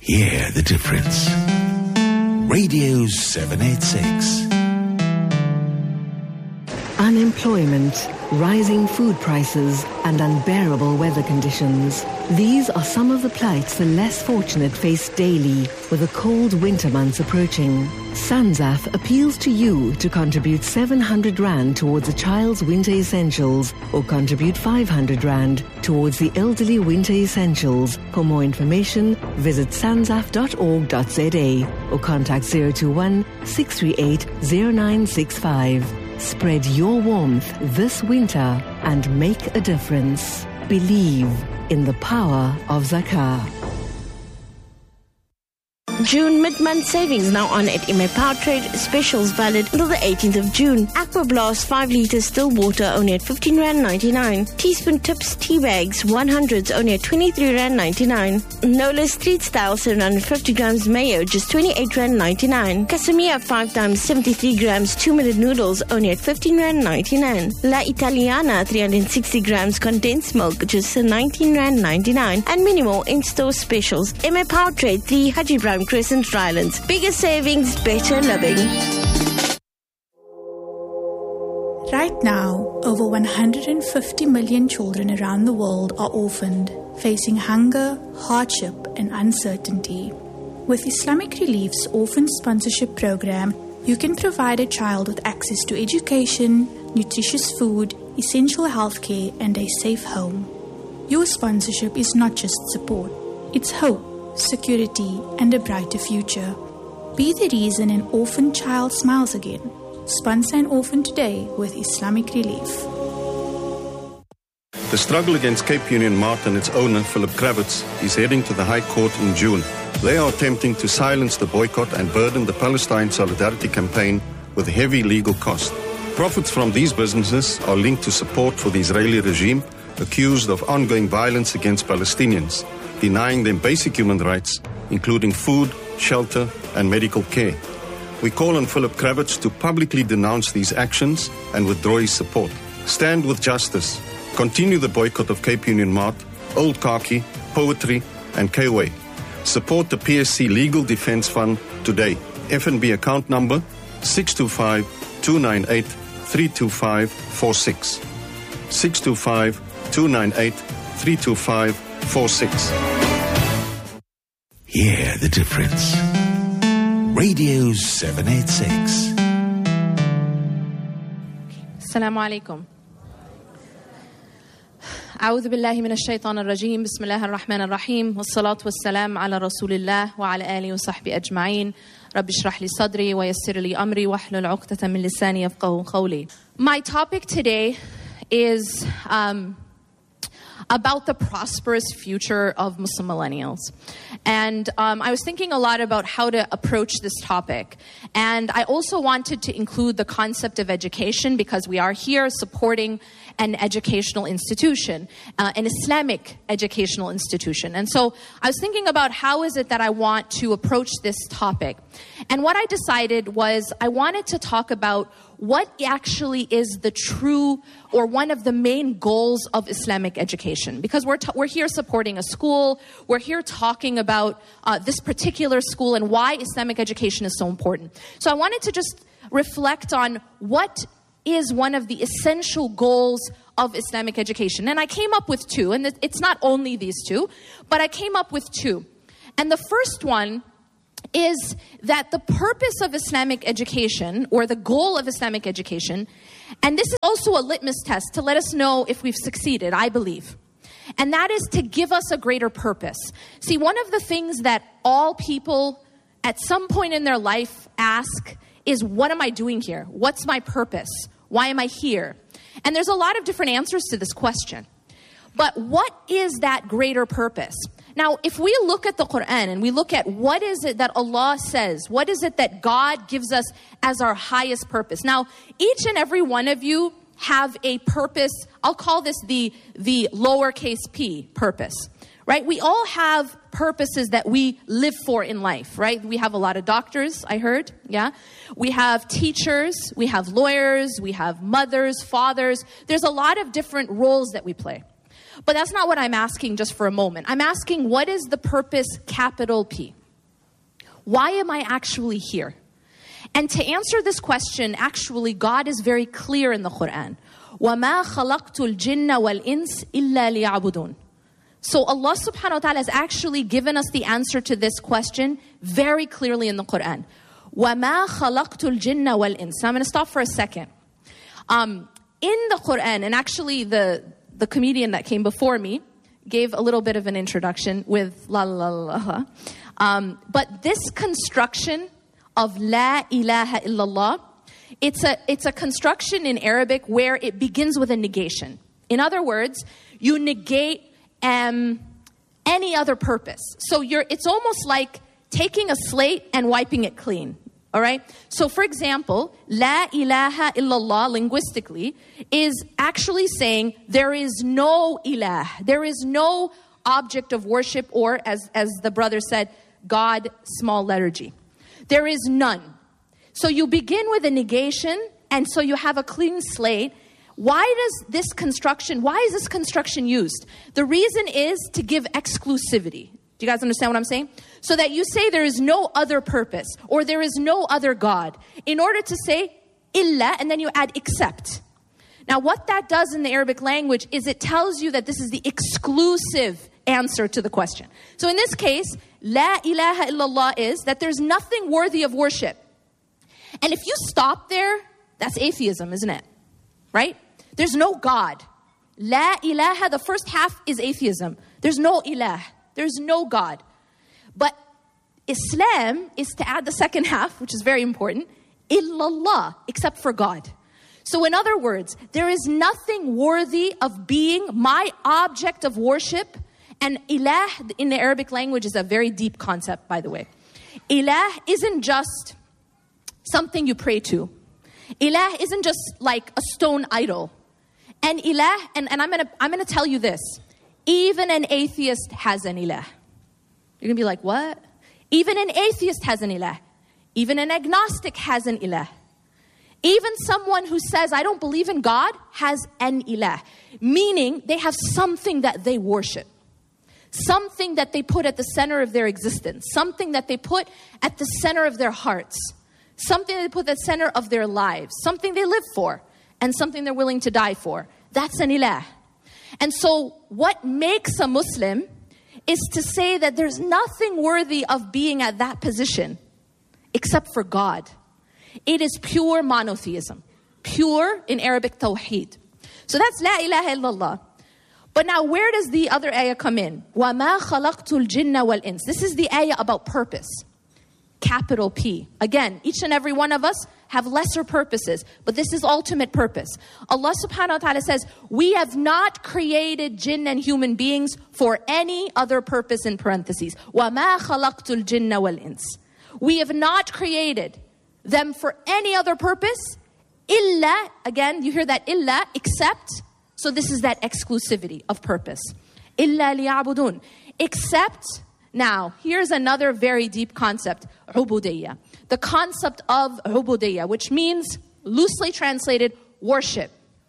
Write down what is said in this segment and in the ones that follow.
Hear the difference. Radio 786. Unemployment, rising food prices and unbearable weather conditions. These are some of the plights the less fortunate face daily with the cold winter months approaching. SANZAF appeals to you to contribute 700 Rand towards a child's winter essentials or contribute 500 Rand towards the elderly winter essentials. For more information, visit sanzaf.org.za or contact 021 638 0965. Spread your warmth this winter and make a difference. Believe in the power of Zakah. June mid-month savings now on at MA Powertrade. Specials valid until the 18th of June. Aqua Blast 5 litres still water only at R15.99. Teaspoon Tips tea bags 100s only at R23.99. Nola Street Style 750 grams mayo just R28.99. Casamia 5 times 73 grams 2-minute noodles only at R15.99. La Italiana 360 grams condensed milk just R19.99. And many more in-store specials. MA Powertrade 3 Haji Ibrahim Crescent, Rylands. Bigger savings, better living. Right now, over 150 million children around the world are orphaned, facing hunger, hardship, and uncertainty. With Islamic Relief's Orphan Sponsorship Program, you can provide a child with access to education, nutritious food, essential healthcare, and a safe home. Your sponsorship is not just support, it's hope, security, and a brighter future. Be the reason an orphan child smiles again. Sponsor an orphan today with Islamic Relief. The struggle against Cape Union Mart and its owner, Philip Kravitz, is heading to the High Court in June. They are attempting to silence the boycott and burden the Palestine Solidarity Campaign with heavy legal costs. Profits from these businesses are linked to support for the Israeli regime, accused of ongoing violence against Palestinians, denying them basic human rights, including food, shelter, and medical care. We call on Philip Kravitz to publicly denounce these actions and withdraw his support. Stand with justice. Continue the boycott of Cape Union Mart, Old Khaki, Poetry, and K-Way. Support the PSC Legal Defense Fund today. FNB account number 625-298-32546. 625-298-32546. Hear the difference. Radio 786. السلام عليكم. أعوذ بالله من الشيطان الرجيم. بسم الله الرحمن الرحيم والصلاة والسلام على رسول الله وعلى آله وصحبه أجمعين. رب اشرح لي صدري ويسر لي أمري واحلل عقدة من لساني يفقهوا قولي. My topic today is about the prosperous future of Muslim millennials. And I was thinking a lot about how to approach this topic. And I also wanted to include the concept of education because we are here supporting an educational institution, an Islamic educational institution. And so I was thinking about how is it that I want to approach this topic. And what I decided was I wanted to talk about what actually is the true or one of the main goals of Islamic education. Because we're here supporting a school, we're here talking about this particular school and why Islamic education is so important. So I wanted to just reflect on what is one of the essential goals of Islamic education. And I came up with two, and it's not only these two, but I came up with two. And the first one is that the purpose of Islamic education, or the goal of Islamic education, and this is also a litmus test to let us know if we've succeeded, I believe, and that is to give us a greater purpose. See, one of the things that all people at some point in their life ask is, what am I doing here? What's my purpose? Why am I here? And there's a lot of different answers to this question. But what is that greater purpose? Now, if we look at the Quran and we look at what is it that Allah says, what is it that God gives us as our highest purpose? Now, each and every one of you have a purpose. I'll call this the lowercase p purpose, right? We all have purposes that we live for in life, right? We have a lot of doctors, I heard, yeah? We have teachers, we have lawyers, we have mothers, fathers. There's a lot of different roles that we play. But that's not what I'm asking just for a moment. I'm asking, what is the purpose, capital P? Why am I actually here? And to answer this question, actually, God is very clear in the Quran. وَمَا خَلَقْتُ الْجِنَّ وَالْإِنسِ إِلَّا لِيَعْبُدُونَ. So Allah subhanahu wa ta'ala has actually given us the answer to this question very clearly in the Quran. وَمَا خَلَقْتُ الْجِنَّ وَالْإِنسِ. I'm going to stop for a second. In the Quran, and actually the comedian that came before me gave a little bit of an introduction with la la la la. But this construction of La ilaha illallah, it's a construction in Arabic where it begins with a negation. In other words, you negate any other purpose. So it's almost like taking a slate and wiping it clean. All right? So for example, La ilaha illallah linguistically is actually saying there is no ilah. There is no object of worship, or as the brother said, God, small letter G. There is none. So you begin with a negation, and so you have a clean slate. Why is this construction used? The reason is to give exclusivity. Do you guys understand what I'm saying? So that you say there is no other purpose, or there is no other God, in order to say illa, and then you add except. Now what that does in the Arabic language is it tells you that this is the exclusive answer to the question. So in this case, La ilaha illallah is that there's nothing worthy of worship. And if you stop there, that's atheism, isn't it? Right? There's no God. La ilaha, the first half is atheism. There's no ilah. There's no God. But Islam is to add the second half, which is very important, illallah, except for God. So in other words, there is nothing worthy of being my object of worship. And ilah in the Arabic language is a very deep concept, by the way. Ilah isn't just something you pray to. Ilah isn't just like a stone idol. And ilah, and I'm gonna tell you this. Even an atheist has an ilah. You're gonna be like, what? Even an atheist has an ilah. Even an agnostic has an ilah. Even someone who says, I don't believe in God, has an ilah. Meaning, they have something that they worship. Something that they put at the center of their existence. Something that they put at the center of their hearts. Something they put at the center of their lives. Something they live for. And something they're willing to die for. That's an ilah. And so what makes a Muslim is to say that there's nothing worthy of being at that position except for God. It is pure monotheism. Pure in Arabic tawheed. So that's La ilaha illallah. But now where does the other ayah come in? وَمَا خَلَقْتُ الْجِنَّ وَالْإِنسِ. This is the ayah about purpose. Capital P. Again, each and every one of us have lesser purposes, but this is ultimate purpose. Allah subhanahu wa ta'ala says, we have not created jinn and human beings for any other purpose, in parentheses. وَمَا خَلَقْتُ الْجِنَّ وَالْإِنسِ. We have not created them for any other purpose, illa, again, you hear that illa, except, so this is that exclusivity of purpose. Illa liya'budun. Except, now, here's another very deep concept, ubudiyya. The concept of ubudiyya, which means, loosely translated, worship.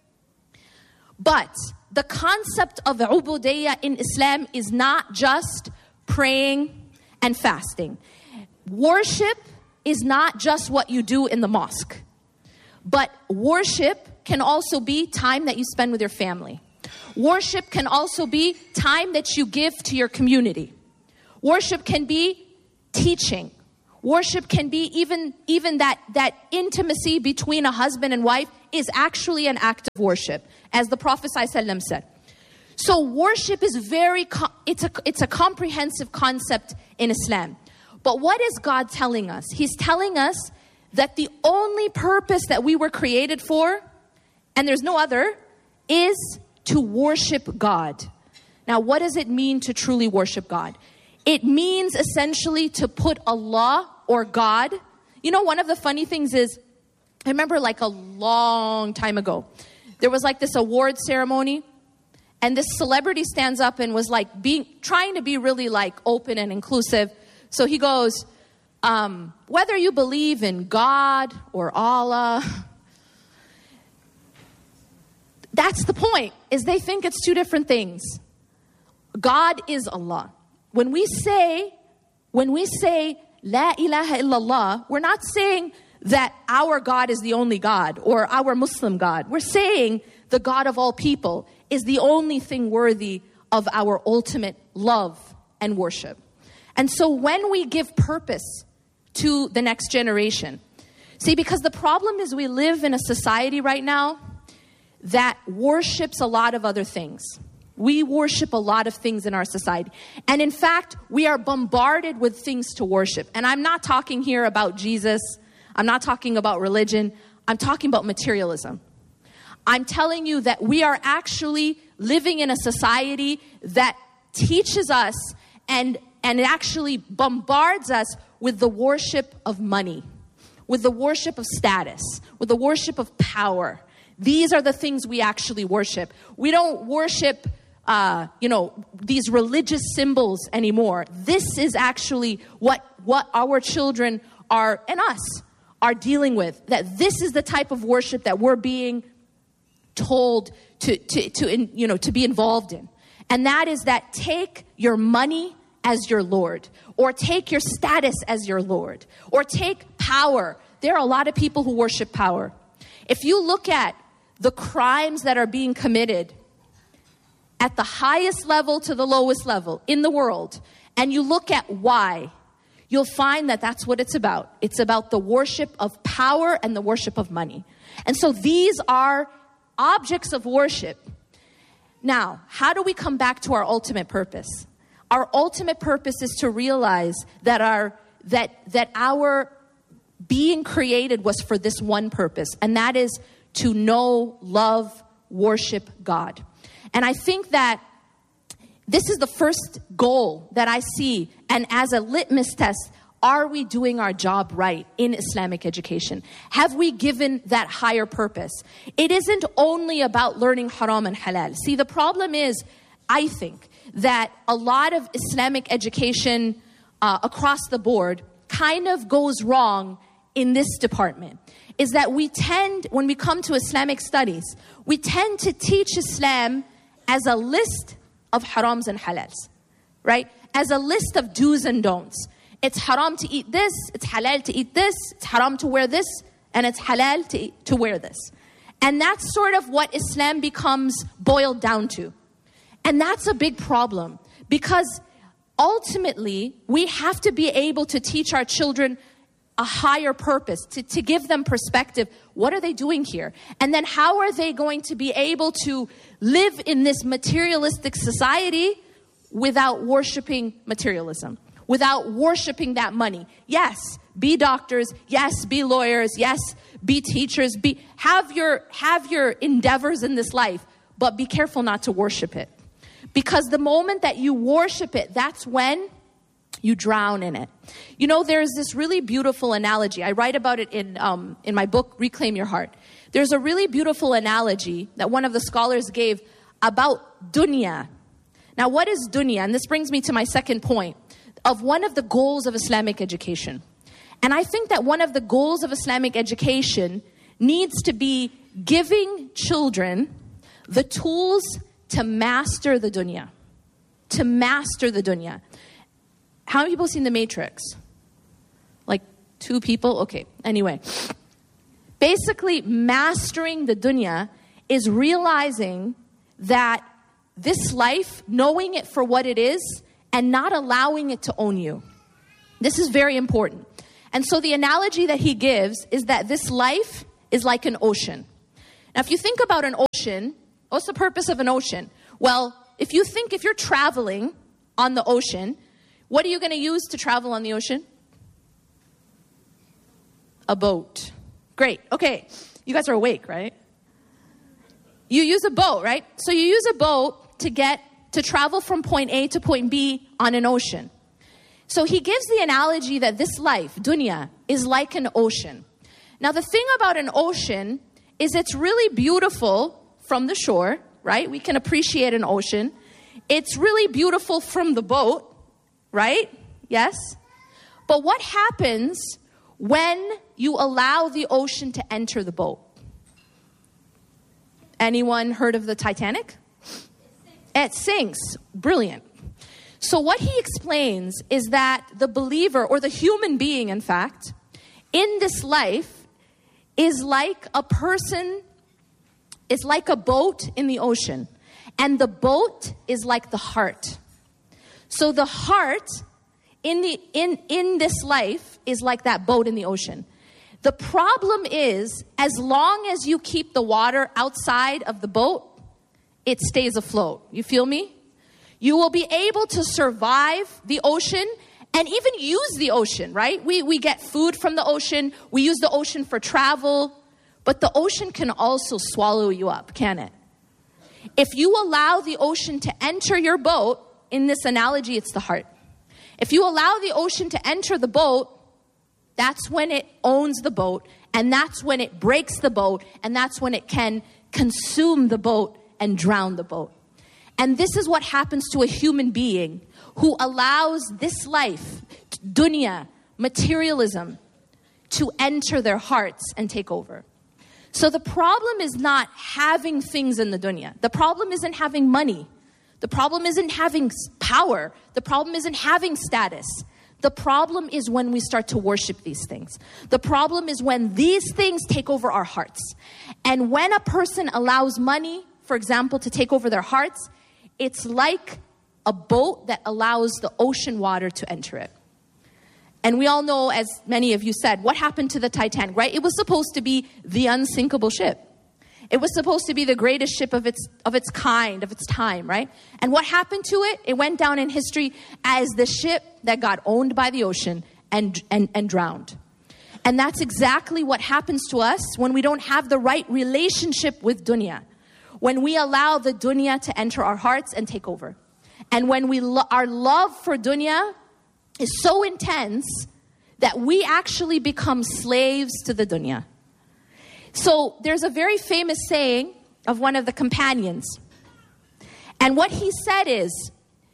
But the concept of ubudiyya in Islam is not just praying and fasting. Worship is not just what you do in the mosque. But worship can also be time that you spend with your family. Worship can also be time that you give to your community. Worship can be teaching. Worship can be even that intimacy between a husband and wife is actually an act of worship, as the Prophet ﷺ said. So worship is it's a comprehensive concept in Islam. But what is God telling us? He's telling us that the only purpose that we were created for, and there's no other, is to worship God. Now, what does it mean to truly worship God? It means essentially to put Allah or God. You know, one of the funny things is, I remember like a long time ago, there was like this award ceremony, and this celebrity stands up and was like trying to be really like open and inclusive. So he goes, whether you believe in God or Allah, that's the point, is they think it's two different things. God is Allah. When we say, La ilaha illallah, we're not saying that our God is the only God or our Muslim God. We're saying the God of all people is the only thing worthy of our ultimate love and worship. And so when we give purpose to the next generation, see, because the problem is we live in a society right now that worships a lot of other things. We worship a lot of things in our society. And in fact, we are bombarded with things to worship. And I'm not talking here about Jesus. I'm not talking about religion. I'm talking about materialism. I'm telling you that we are actually living in a society that teaches us and it actually bombards us with the worship of money, with the worship of status, with the worship of power. These are the things we actually worship. We don't worship, these religious symbols anymore. This is actually what our children are, and us, are dealing with. That this is the type of worship that we're being told to be involved in. And that is that take your money as your Lord, or take your status as your Lord, or take power. There are a lot of people who worship power. If you look at the crimes that are being committed at the highest level to the lowest level in the world, and you look at why, you'll find that that's what it's about. It's about the worship of power and the worship of money. And so these are objects of worship. Now, how do we come back to our ultimate purpose? Our ultimate purpose is to realize that our being created was for this one purpose, and that is to know, love, worship God. And I think that this is the first goal that I see, and as a litmus test, are we doing our job right in Islamic education? Have we given that higher purpose? It isn't only about learning haram and halal. See, the problem is, I think, that a lot of Islamic education across the board kind of goes wrong in this department. Is that we tend, when we come to Islamic studies, we tend to teach Islam as a list of harams and halals, right? As a list of do's and don'ts. It's haram to eat this, it's halal to eat this, it's haram to wear this, and it's halal to wear this. And that's sort of what Islam becomes boiled down to. And that's a big problem, because ultimately we have to be able to teach our children a higher purpose, to give them perspective. What are they doing here? And then how are they going to be able to live in this materialistic society without worshiping materialism, without worshiping that money? Yes, be doctors. Yes, be lawyers. Yes, be teachers. Have your endeavors in this life, but be careful not to worship it. Because the moment that you worship it, that's when you drown in it. You know, there's this really beautiful analogy. I write about it in my book, Reclaim Your Heart. There's a really beautiful analogy that one of the scholars gave about dunya. Now, what is dunya? And this brings me to my second point of one of the goals of Islamic education. And I think that one of the goals of Islamic education needs to be giving children the tools to master the dunya. To master the dunya. How many people have seen The Matrix? Like 2 people? Okay, anyway. Basically, mastering the dunya is realizing that this life, knowing it for what it is, and not allowing it to own you. This is very important. And so the analogy that he gives is that this life is like an ocean. Now, if you think about an ocean, what's the purpose of an ocean? Well, if you're traveling on the ocean, what are you going to use to travel on the ocean? A boat. Great. Okay. You guys are awake, right? You use a boat, right? So you use a boat to travel from point A to point B on an ocean. So he gives the analogy that this life, dunya, is like an ocean. Now, the thing about an ocean is it's really beautiful from the shore, right? We can appreciate an ocean. It's really beautiful from the boat, right? Yes? But what happens when you allow the ocean to enter the boat? Anyone heard of the Titanic? It sinks. Brilliant. So what he explains is that the believer, or the human being, in fact, in this life is like a person, is like a boat in the ocean. And the boat is like the heart. So the heart in this life is like that boat in the ocean. The problem is, as long as you keep the water outside of the boat, it stays afloat. You feel me? You will be able to survive the ocean and even use the ocean, right? We get food from the ocean. We use the ocean for travel. But the ocean can also swallow you up, can it? If you allow the ocean to enter your boat, in this analogy, it's the heart. If you allow the ocean to enter the boat, that's when it owns the boat, and that's when it breaks the boat, and that's when it can consume the boat and drown the boat. And this is what happens to a human being who allows this life, dunya, materialism, to enter their hearts and take over. So the problem is not having things in the dunya. The problem isn't having money. The problem isn't having power. The problem isn't having status. The problem is when we start to worship these things. The problem is when these things take over our hearts. And when a person allows money, for example, to take over their hearts, it's like a boat that allows the ocean water to enter it. And we all know, as many of you said, what happened to the Titanic, right? It was supposed to be the unsinkable ship. It was supposed to be the greatest ship of its kind, of its time, right? And what happened to it? It went down in history as the ship that got owned by the ocean and drowned. And that's exactly what happens to us when we don't have the right relationship with dunya. When we allow the dunya to enter our hearts and take over. And when our love for dunya is so intense that we actually become slaves to the dunya. So there's a very famous saying of one of the companions. And what he said is,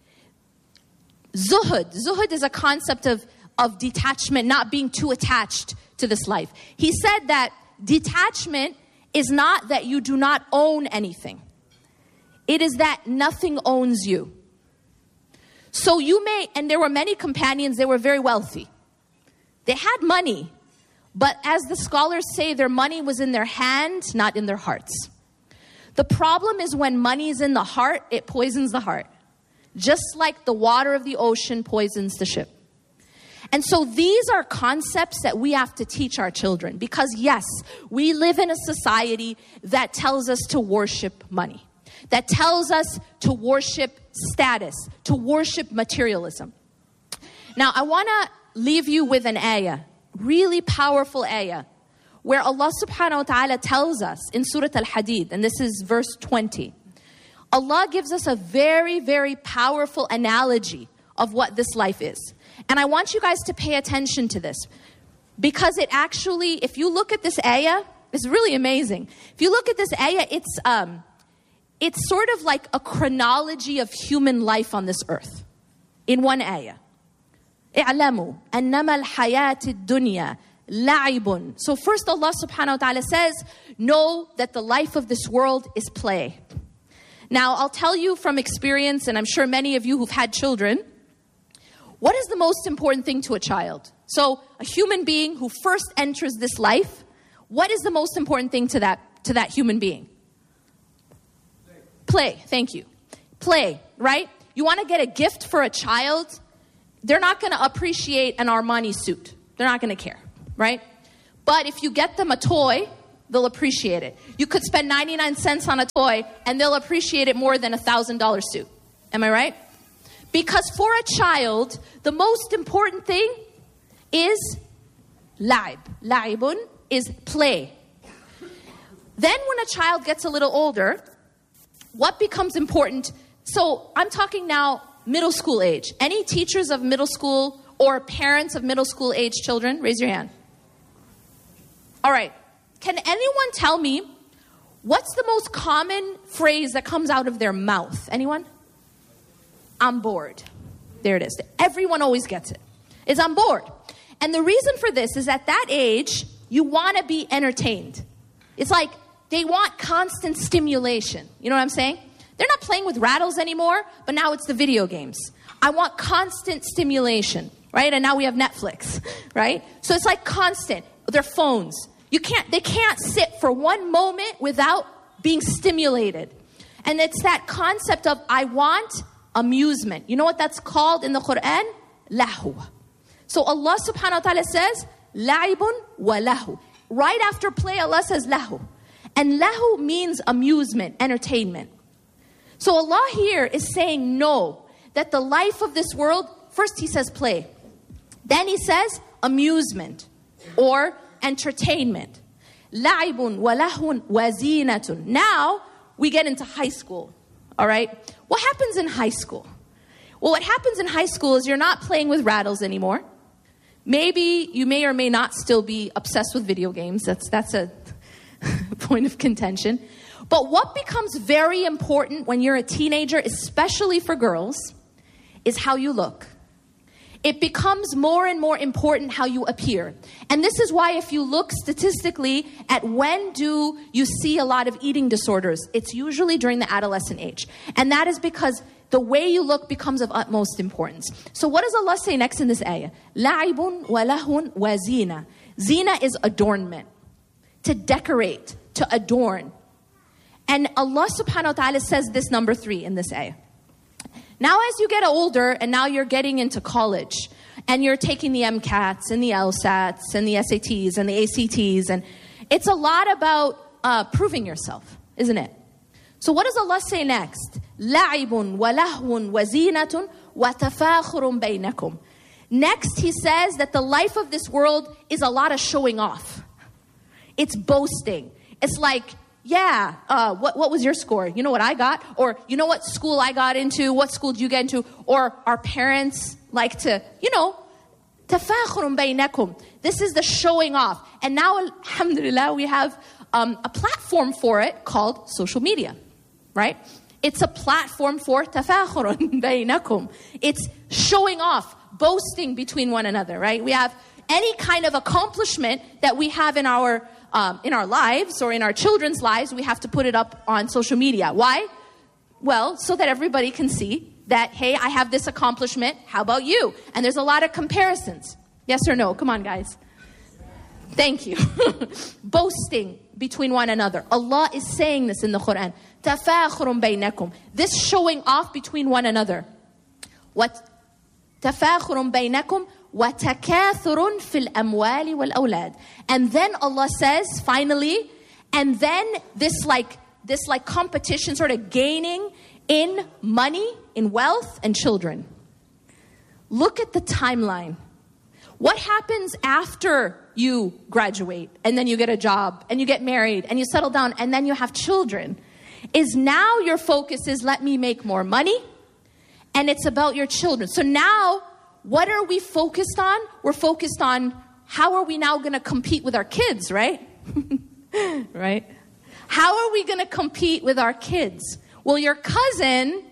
zuhud. Zuhud is a concept of detachment, not being too attached to this life. He said that detachment is not that you do not own anything. It is that nothing owns you. So you may, and there were many companions, they were very wealthy. They had money, but as the scholars say, their money was in their hand, not in their hearts. The problem is when money is in the heart, it poisons the heart. Just like the water of the ocean poisons the ship. And so these are concepts that we have to teach our children. Because yes, we live in a society that tells us to worship money. That tells us to worship status, to worship materialism. Now, I want to leave you with an ayah, really powerful ayah, where Allah subhanahu wa ta'ala tells us in Surah Al-Hadid, and this is verse 20. Allah gives us a very, very powerful analogy of what this life is. And I want you guys to pay attention to this. Because it actually, if you look at this ayah, it's really amazing. If you look at this ayah, it's sort of like a chronology of human life on this earth. In one ayah. اعلموا أنما الحياة الدنيا لعب. So first Allah subhanahu wa ta'ala says, know that the life of this world is play. Now I'll tell you from experience, and I'm sure many of you who've had children, what is the most important thing to a child? So a human being who first enters this life, what is the most important thing to that human being? Play, thank you. Play, right? You want to get a gift for a child, they're not going to appreciate an Armani suit. They're not going to care, right? But if you get them a toy, they'll appreciate it. You could spend 99 cents on a toy and they'll appreciate it more than a $1,000 suit. Am I right? Because for a child, the most important thing is la'ib. La'ibun is play. Then when a child gets a little older, what becomes important? So I'm talking now middle school age. Any teachers of middle school or parents of middle school age children? Raise your hand. All right. Can anyone tell me what's the most common phrase that comes out of their mouth? Anyone? I'm bored. There it is. Everyone always gets it. It's I'm bored. And the reason for this is at that age, you want to be entertained. It's like they want constant stimulation. You know what I'm saying? They're not playing with rattles anymore, but now it's the video games. I want constant stimulation, right? And now we have Netflix, right? So it's like constant. Their phones. They can't sit for one moment without being stimulated. And it's that concept of, I want amusement. You know what that's called in the Quran? Lahu. So Allah subhanahu wa ta'ala says, la'ibun wa lahu. Right after play, Allah says lahu. And lahu means amusement, entertainment. So Allah here is saying no, that the life of this world, first He says play. Then He says amusement or entertainment. La'ibun wa lahun wa zinatun. Now we get into high school, all right? What happens in high school? Well, what happens in high school is you're not playing with rattles anymore. Maybe you may or may not still be obsessed with video games. That's a point of contention. But what becomes very important when you're a teenager, especially for girls, is how you look. It becomes more and more important how you appear. And this is why if you look statistically at when do you see a lot of eating disorders, it's usually during the adolescent age. And that is because the way you look becomes of utmost importance. So what does Allah say next in this ayah? لَعِبٌ وَلَهٌ وَزِينَةٌ. Zina is adornment. To decorate, to adorn. And Allah subhanahu wa ta'ala says this number 3 in this ayah. Now as you get older and now you're getting into college and you're taking the MCATs and the LSATs and the SATs and the ACTs, and it's a lot about proving yourself, isn't it? So what does Allah say next? لَعِبٌ وَلَهْوٌ وَزِينَةٌ وَتَفَاخُرٌ بَيْنَكُمْ. Next He says that the life of this world is a lot of showing off. It's boasting. It's like, yeah, what was your score? You know what I got? Or you know what school I got into? What school did you get into? Or our parents like to, تَفَاخُرٌ بَيْنَكُمْ. This is the showing off. And now, alhamdulillah, we have a platform for it called social media, right? It's a platform for تَفَاخُرٌ بَيْنَكُمْ. It's showing off, boasting between one another, right? We have any kind of accomplishment that we have in our lives or in our children's lives, we have to put it up on social media. Why? Well, so that everybody can see that, hey, I have this accomplishment. How about you? And there's a lot of comparisons. Yes or no? Come on, guys. Thank you. Boasting between one another. Allah is saying this in the Quran. تَفَاخُرٌ بَيْنَكُمْ. This showing off between one another. What? تَفَاخُرٌ بَيْنَكُمْ وَتَكَاثُرٌ فِي الْأَمْوَالِ وَالْأَوْلَادِ. And then Allah says, finally, and then this competition sort of gaining in money, in wealth, and children. Look at the timeline. What happens after you graduate, and then you get a job, and you get married, and you settle down, and then you have children? Is now your focus is, let me make more money, and it's about your children. So now, what are we focused on? We're focused on how are we now going to compete with our kids, right? Right? How are we going to compete with our kids? Well, your cousin,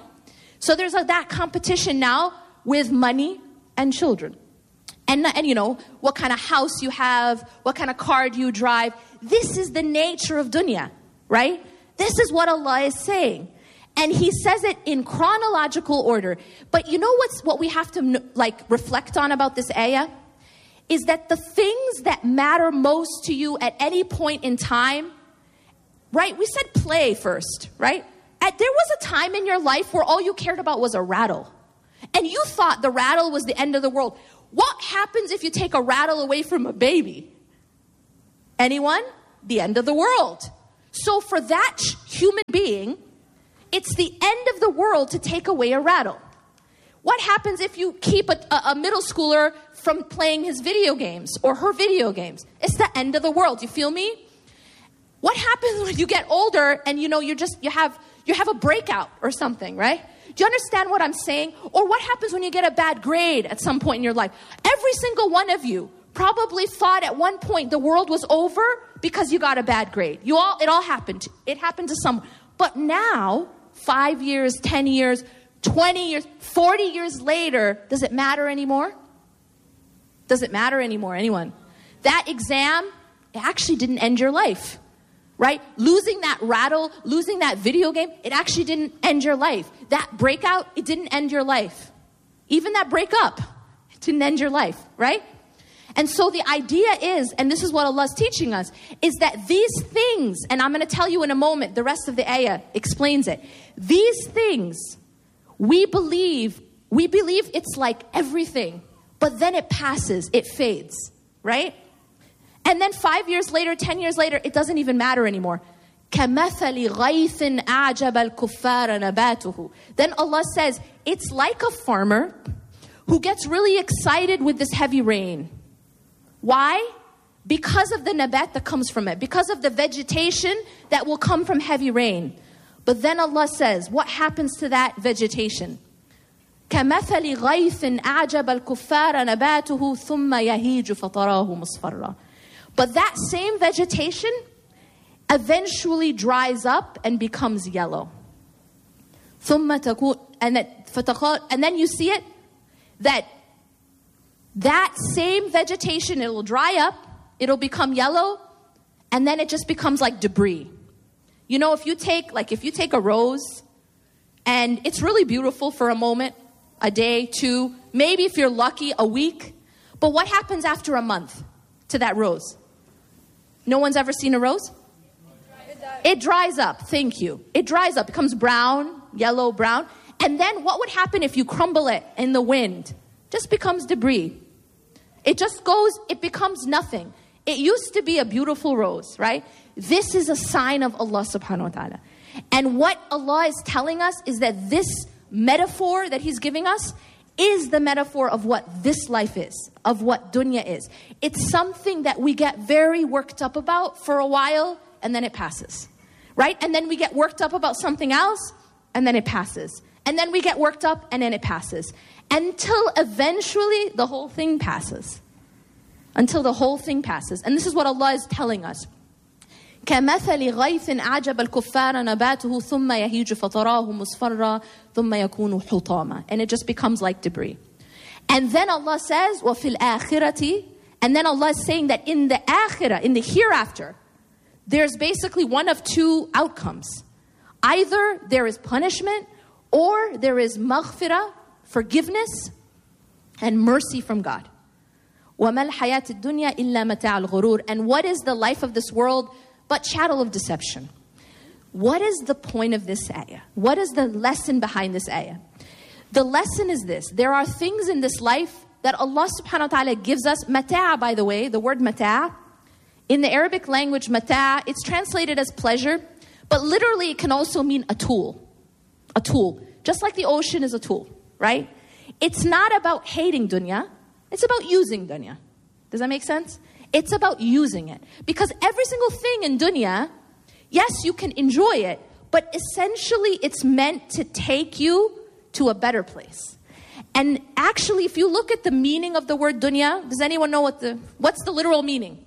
so there's that competition now with money and children. And what kind of house you have, what kind of car do you drive. This is the nature of dunya, right? This is what Allah is saying. And He says it in chronological order. But you know what we have to reflect on about this ayah? Is that the things that matter most to you at any point in time, right? We said play first, right? There was a time in your life where all you cared about was a rattle. And you thought the rattle was the end of the world. What happens if you take a rattle away from a baby? Anyone? The end of the world. So for that human being, it's the end of the world to take away a rattle. What happens if you keep a middle schooler from playing his video games or her video games? It's the end of the world. You feel me? What happens when you get older and you have a breakout or something, right? Do you understand what I'm saying? Or what happens when you get a bad grade at some point in your life? Every single one of you probably thought at one point the world was over because you got a bad grade. It all happened. It happened to someone. But now, 5 years, 10 years, 20 years, 40 years later, does it matter anymore? Does it matter anymore, anyone? That exam, it actually didn't end your life, right? Losing that rattle, losing that video game, it actually didn't end your life. That breakout, it didn't end your life. even that breakup, to end your life, right? And so the idea is, and this is what Allah is teaching us, is that these things, and I'm going to tell you in a moment, the rest of the ayah explains it. These things, we believe it's like everything, but then it passes, it fades, right? And then 5 years later, 10 years later, it doesn't even matter anymore. كَمَثَلِ غَيْثٍ أَعْجَبَ الْكُفَّارَ نَبَاتُهُ. Then Allah says, it's like a farmer who gets really excited with this heavy rain. Why? Because of the nabat that comes from it. Because of the vegetation that will come from heavy rain. But then Allah says, what happens to that vegetation? كَمَثَلِ غَيْثٍ أَعْجَبَ الْكُفَّارَ نَبَاتُهُ ثُمَّ يَهِيجُ فَتَرَاهُ مُصْفَرًّا. But that same vegetation eventually dries up and becomes yellow. ثُمَّ تَكُونَ, and then you see it, that same vegetation, it will dry up, it'll become yellow, and then it just becomes like debris. You know, if you take a rose, and it's really beautiful for a moment, a day, two, maybe if you're lucky, a week. But what happens after a month to that rose? No one's ever seen a rose? It dries up. Thank you. It dries up, becomes brown, yellow, brown. And then what would happen if you crumble it in the wind? Just becomes debris. It just goes, it becomes nothing. It used to be a beautiful rose, right? This is a sign of Allah subhanahu wa ta'ala. And what Allah is telling us is that this metaphor that He's giving us is the metaphor of what this life is, of what dunya is. It's something that we get very worked up about for a while, and then it passes, right? And then we get worked up about something else, and then it passes. And then we get worked up, and then it passes. Until eventually the whole thing passes. Until the whole thing passes. And this is what Allah is telling us. كَمَثَلِ غَيْثٍ أَعْجَبَ الْكُفَّارَ نَبَاتُهُ ثُمَّ يَهِيجُ فَتَرَاهُ مُصْفَرًّا ثُمَّ يَكُونُ حُطَامًا. And it just becomes like debris. And then Allah says, وَفِي الْآخِرَةِ. And then Allah is saying that in the akhirah, in the hereafter, there's basically one of two outcomes. Either there is punishment, or there is maghfirah, forgiveness, and mercy from God. وَمَا الْحَيَاةِ الدُّنْيَا إِلَّا مَتَاعُ الْغُرُورِ. And what is the life of this world but chattel of deception? What is the point of this ayah? What is the lesson behind this ayah? The lesson is this. There are things in this life that Allah subhanahu wa ta'ala gives us. Mata', by the way, the word mata', in the Arabic language, mata', it's translated as pleasure, but literally it can also mean a tool. A tool. Just like the ocean is a tool, right? It's not about hating dunya. It's about using dunya. Does that make sense? It's about using it. Because every single thing in dunya, yes, you can enjoy it, but essentially it's meant to take you to a better place. And actually, if you look at the meaning of the word dunya, does anyone know what's the literal meaning?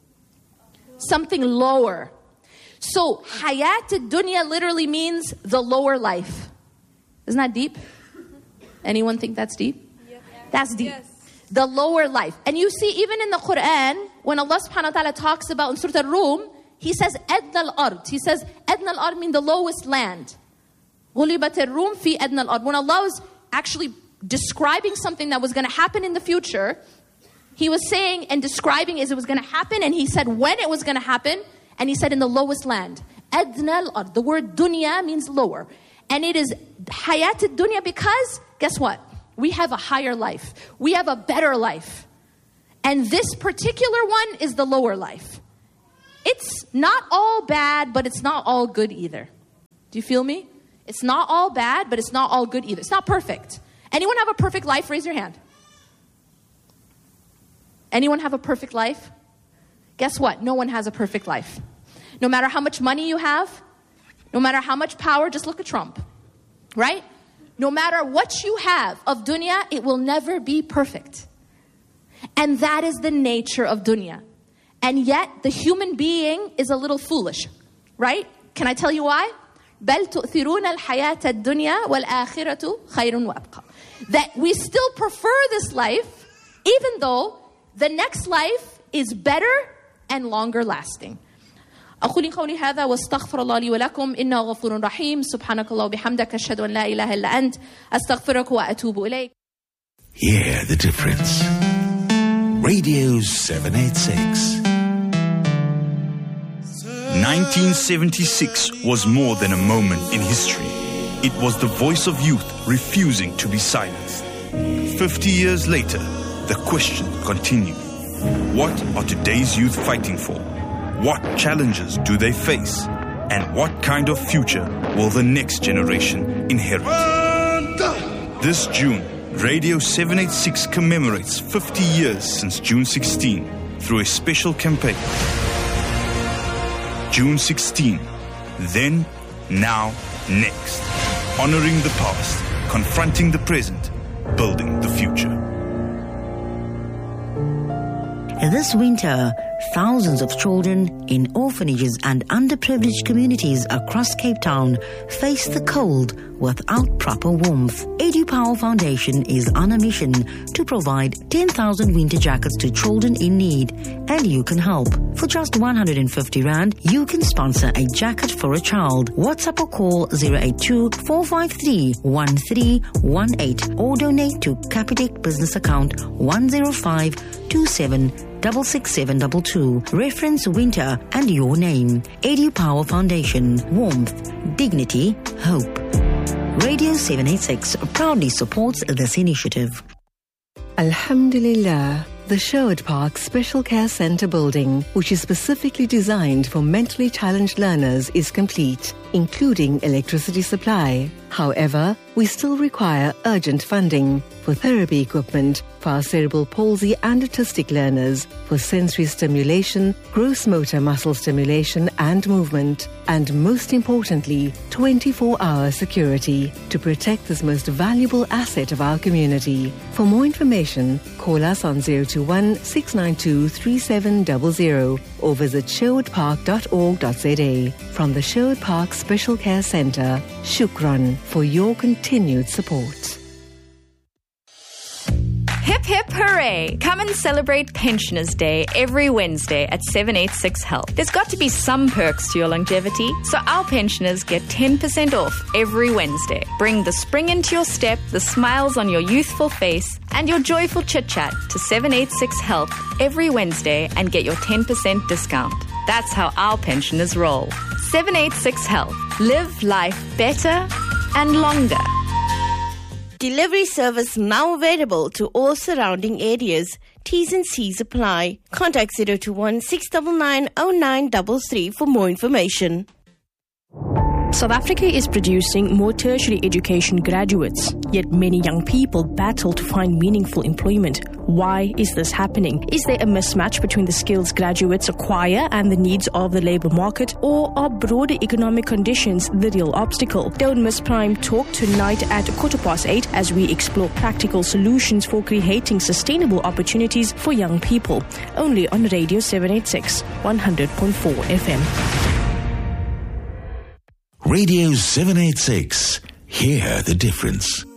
Something lower. So, hayat dunya literally means the lower life. Isn't that deep? Anyone think that's deep? Yep. That's deep. Yes. The lower life. And you see, even in the Quran, when Allah subhanahu wa ta'ala talks about in Surah Al-Rum, He says, Adna al-ard. He says, Adna al-ard means the lowest land. غُلِبَتِ الرُّومِ فِي أَدْنَى الْأَرْضِ. When Allah was actually describing something that was going to happen in the future, He was saying and describing it was going to happen, and He said when it was going to happen, and He said in the lowest land. Adna al-ard. The word dunya means lower. And it is hayat dunya because, guess what? We have a higher life. We have a better life. And this particular one is the lower life. It's not all bad, but it's not all good either. Do you feel me? It's not all bad, but it's not all good either. It's not perfect. Anyone have a perfect life? Raise your hand. Anyone have a perfect life? Guess what? No one has a perfect life. No matter how much money you have, no matter how much power, just look at Trump, right? No matter what you have of dunya, it will never be perfect. And that is the nature of dunya. And yet, the human being is a little foolish, right? Can I tell you why? بَلْ تُؤْثِرُونَ الْحَيَاةَ الدُّنْيَا وَالْآخِرَةُ خَيْرٌ وَأَبْقَى. That we still prefer this life, even though the next life is better and longer lasting. أقول قولي هذا واستغفر الله لي ولكم إنه غفور رحيم سبحانك الله وبحمدك أشهد أن لا إله إلا أنت أستغفرك وأتوب إليك. Hear the difference. Radio 786. 1976 was more than a moment in history. It was the voice of youth refusing to be silenced. 50 years later, the question continues. What are today's youth fighting for? What challenges do they face? And what kind of future will the next generation inherit? This June, Radio 786 commemorates 50 years since June 16 through a special campaign. June 16, then, now, next. Honoring the past, confronting the present, building the future. This winter, thousands of children in orphanages and underprivileged communities across Cape Town face the cold without proper warmth. EduPower Foundation is on a mission to provide 10,000 winter jackets to children in need, and you can help. For just 150 Rand, you can sponsor a jacket for a child. WhatsApp or call 082-453-1318 or donate to Capitec business account 10527666722. Reference winter and your name. EduPower Foundation. Warmth, dignity, hope. Radio 786 proudly supports this initiative. Alhamdulillah. The Sherwood Park Special Care Centre building, which is specifically designed for mentally challenged learners, is complete, including electricity supply. However, we still require urgent funding for therapy equipment for our cerebral palsy and autistic learners, for sensory stimulation, gross motor muscle stimulation and movement, and most importantly, 24-hour security to protect this most valuable asset of our community. For more information, call us on 021-692-3700 or visit sherwoodpark.org.za. From the Sherwood Park Special Care Centre, Shukran for your continued support. Hip hip hooray! Come and celebrate Pensioners Day every Wednesday at 786 Health. There's got to be some perks to your longevity, so our pensioners get 10% off every Wednesday. Bring the spring into your step, the smiles on your youthful face, and your joyful chit-chat to 786 Health every Wednesday and get your 10% discount. That's how our pensioners roll. 786 Health. Live life better and longer. Delivery service now available to all surrounding areas. T's and C's apply. Contact 021-699-0933 for more information. South Africa is producing more tertiary education graduates, yet many young people battle to find meaningful employment. Why is this happening? Is there a mismatch between the skills graduates acquire and the needs of the labour market, or are broader economic conditions the real obstacle? Don't miss Prime Talk tonight at 8:15 as we explore practical solutions for creating sustainable opportunities for young people. Only on Radio 786, 100.4 FM. Radio 786. Hear the difference.